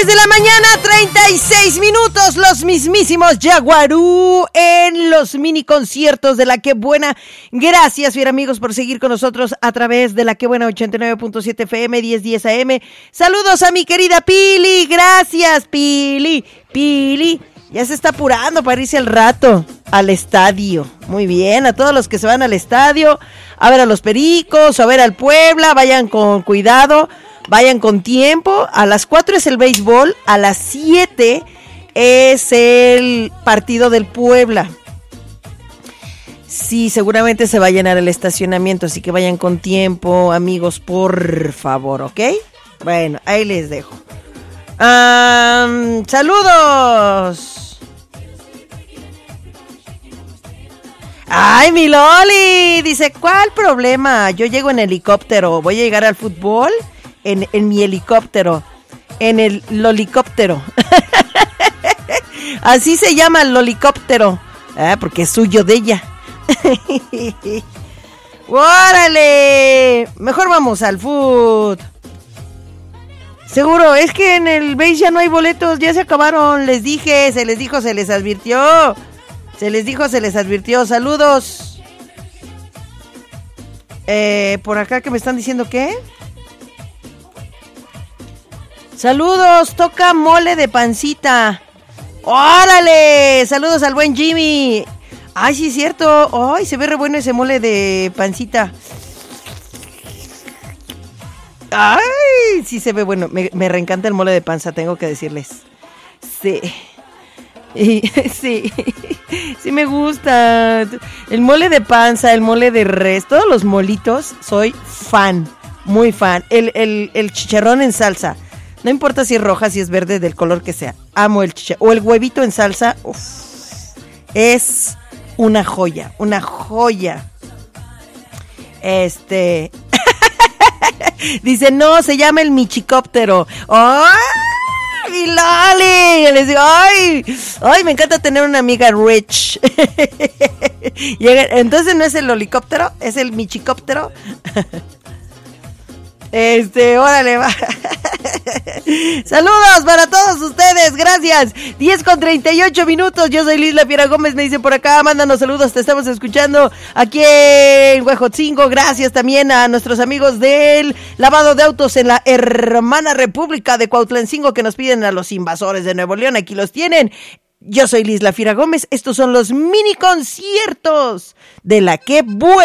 10 de la mañana, 36 minutos, los mismísimos Yaguarú en los mini conciertos de La Qué Buena. Gracias, fiel amigos, por seguir con nosotros a través de La Qué Buena 89.7 FM, 1010 AM. Saludos a mi querida Pili, gracias Pili. Ya se está apurando para irse al rato al estadio. Muy bien, a todos los que se van al estadio, a ver a los Pericos, a ver al Puebla, vayan con cuidado. Vayan con tiempo. A las 4 es el béisbol. A las 7 es el partido del Puebla. Sí, seguramente se va a llenar el estacionamiento, así que vayan con tiempo, amigos, por favor, ¿ok? Bueno, ahí les dejo. ¡Saludos! ¡Ay, mi Loli! Dice, ¿cuál problema? Yo llego en helicóptero. ¿Voy a llegar al fútbol? En mi helicóptero, en el lolicóptero. Así se llama el lolicóptero, porque es suyo de ella. ¡Órale! Mejor vamos al food. Seguro, es que en el base ya no hay boletos, ya se acabaron. Les dije, se les dijo, se les advirtió. Se les dijo, se les advirtió. Saludos. Por acá que me están diciendo ¿qué? Saludos, toca mole de pancita. ¡Órale! Saludos al buen Jimmy. Ay, sí es cierto. Ay, se ve re bueno ese mole de pancita. Ay, sí se ve bueno. Me reencanta el mole de panza, tengo que decirles. Sí. Sí. Sí me gusta. El mole de panza, el mole de res, todos los molitos, soy fan. Muy fan. El chicharrón en salsa. No importa si es roja, si es verde, del color que sea. Amo el chicharrón. O el huevito en salsa. Uf, es una joya. Una joya. Dice, no, se llama el michicóptero. ¡Ay, mi Lali! Les digo, ¡ay! Me encanta tener una amiga rich. Entonces no es el helicóptero, es el michicóptero. Órale, va. Saludos para todos ustedes, gracias. 10:38 minutos. Yo soy Liz La Fiera Gómez, me dice por acá, mándanos saludos, te estamos escuchando aquí en Huejotzingo. Gracias también a nuestros amigos del lavado de autos en la hermana República de Cuautlancingo, que nos piden a los invasores de Nuevo León. Aquí los tienen. Yo soy Liz La Fiera Gómez, estos son los mini conciertos de La Qué Buena.